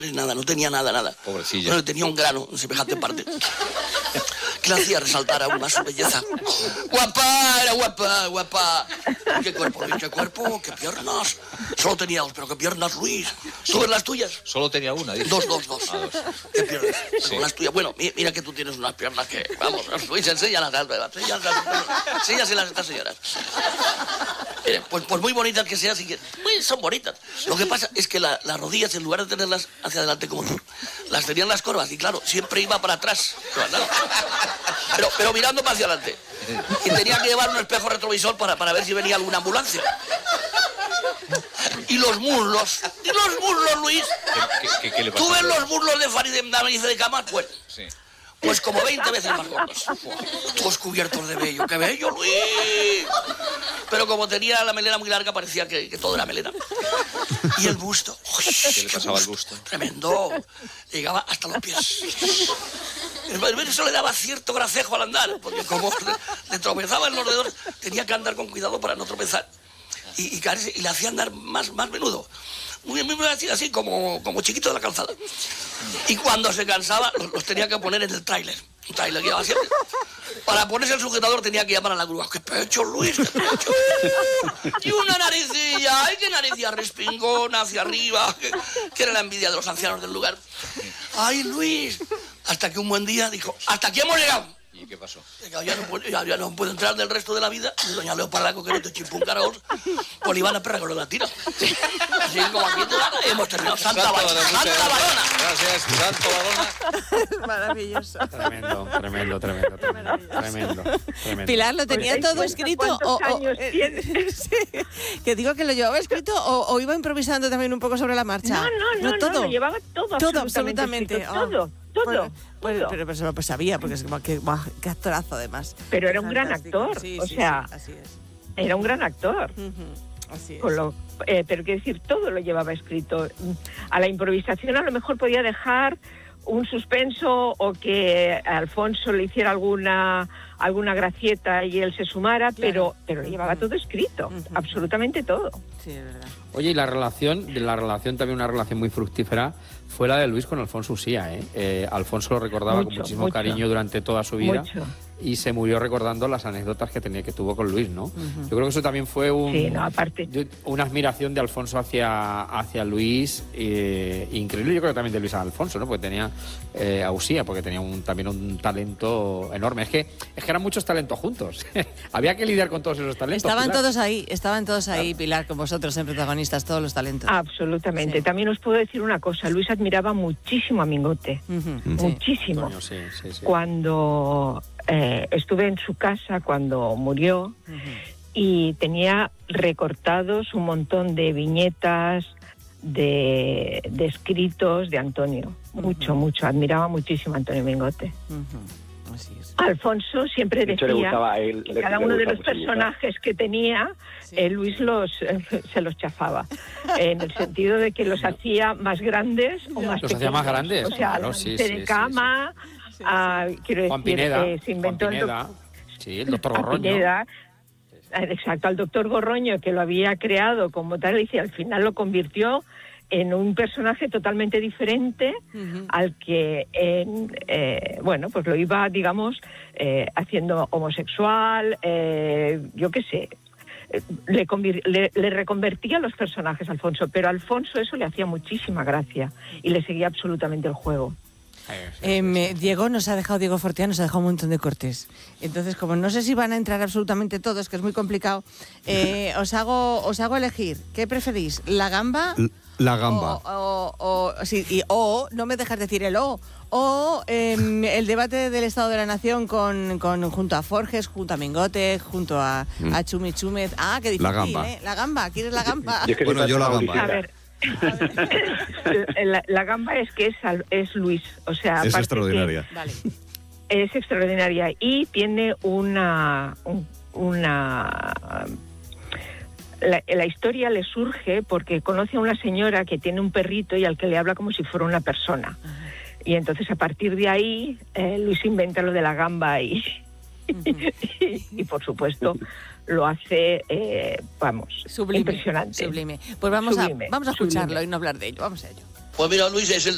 Nada, no tenía nada. Pobrecilla. Bueno, tenía un grano en semejante parte que le hacía resaltar aún más su belleza. ¡Guapa! Era guapa. ¡Qué cuerpo, Luis! ¡Qué cuerpo! ¡Qué piernas! Solo tenía dos, pero qué piernas, Luis. ¿Tú ves las tuyas? Solo tenía una, dice. Dos. ¿Qué piernas? Sí. Las tuyas. Bueno, mira que tú tienes unas piernas que... Vamos, Luis, enséñalas a estas señoras. Miren, pues muy bonitas que sean, son bonitas. Lo que pasa es que las rodillas, en lugar de tenerlas hacia adelante como tú, las tenían las corvas y claro, siempre iba para atrás. Pero mirando para hacia adelante. Y tenía que llevar un espejo retrovisor para ver si venía alguna ambulancia. Y los muslos, Luis. ¿Qué le pasó? ¿Tú ves los muslos de Farideh Nariz de Cama? Pues... Sí. Pues como 20 veces más gordos. Todos cubiertos de vello. ¡Qué bello, Luis! Pero como tenía la melena muy larga, parecía que todo era melena. Y el busto. ¡Uy, ¿Qué le pasaba al busto? Tremendo. Llegaba hasta los pies. Eso le daba cierto gracejo al andar, porque como le tropezaba en los dedos, tenía que andar con cuidado para no tropezar. Y caerse, y le hacía andar más menudo. Muy así como chiquito de la calzada. Y cuando se cansaba, los tenía que poner en el tráiler. Un tráiler que llevaba siempre. Para ponerse el sujetador tenía que llamar a la grúa. ¡Qué pecho, Luis! ¡Qué pecho! Y una naricilla. ¡Ay, qué naricilla respingona hacia arriba! Que era la envidia de los ancianos del lugar. ¡Ay, Luis! Hasta que un buen día dijo, ¡hasta aquí hemos llegado! ¿Y qué pasó? Ya no puedo entrar del resto de la vida. Y doña Leoparda Coquerote Chimpúncaraos, pues iban a perra con la tira. Así como aquí hemos terminado. Santa Badona. Gracias, Santo Badona. Maravilloso. Tremendo. Pilar, ¿lo tenía todo escrito? ¿Cuántos años tienes? Sí, que digo que lo llevaba escrito o iba improvisando también un poco sobre la marcha. No, todo. lo llevaba todo absolutamente. escrito, todo. Pero se lo sabía, porque es como que qué actorazo además. Pero era un gran actor, sí, así es. Era un gran actor. Así es. Pero quiero decir, todo lo llevaba escrito. A la improvisación a lo mejor podía dejar un suspenso o que Alfonso le hiciera alguna gracieta y él se sumara, claro. pero llevaba todo escrito, absolutamente todo. Sí, es verdad. Oye, y la relación también una relación muy fructífera fue la de Luis con Alfonso Usía, ¿eh? Alfonso lo recordaba con muchísimo cariño durante toda su vida. Y se murió recordando las anécdotas que tuvo con Luis, ¿no? Yo creo que eso también fue una admiración de Alfonso hacia Luis, increíble. Yo creo que también de Luis a Alfonso, ¿no? Porque tenía a Usía, porque tenía también un talento enorme. Es que eran muchos talentos juntos. Había que lidiar con todos esos talentos. Estaban todos ahí, Pilar, con vosotros en protagonistas, todos los talentos. Absolutamente. Sí. También os puedo decir una cosa. Luis admiraba muchísimo a Mingote. Muchísimo. Sí. Cuando estuve en su casa cuando murió y tenía recortados un montón de viñetas, de escritos de Antonio. Mucho. Admiraba muchísimo a Antonio Mingote. Así es. Alfonso siempre decía que cada uno de los personajes que tenía, Luis se los chafaba. En el sentido de que los hacía más grandes o más pequeños. Los hacía más grandes. O sea, claro, de cama... quiero Juan decir, Pineda, se inventó el doctor Gorroño. Pineda, exacto, al doctor Gorroño, que lo había creado como tal, y al final lo convirtió en un personaje totalmente diferente al que, pues lo iba, digamos, haciendo homosexual, yo qué sé. Le reconvertía los personajes a Alfonso, pero a Alfonso eso le hacía muchísima gracia y le seguía absolutamente el juego. Diego Fortea nos ha dejado un montón de cortes. Entonces, como no sé si van a entrar absolutamente todos, que es muy complicado, os hago elegir. ¿Qué preferís? ¿La gamba? La gamba. O no me dejas decir el o el debate del Estado de la Nación junto a Forges, junto a Mingote, junto a Chumi Chúmez. Qué difícil, la gamba. La gamba, ¿quieres la gamba? Bueno, yo la gamba. A ver. La gamba es Luis, o sea, es extraordinaria. Vale. Es extraordinaria y tiene la historia le surge porque conoce a una señora que tiene un perrito y al que le habla como si fuera una persona. Y entonces a partir de ahí Luis inventa lo de la gamba y por supuesto lo hace, sublime, impresionante. Sublime. Pues vamos a escucharlo y no hablar de ello. Vamos a ello. Pues mira, Luis es el